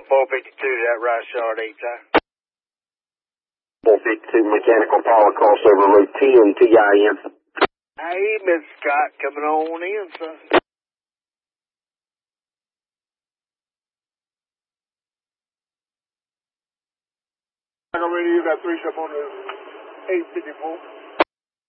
452 to that right short 8 time. 452 mechanical power crossover route 10 TIN. Hey, Mr. Scott, coming on in, son. I already got 3 ship on the 854.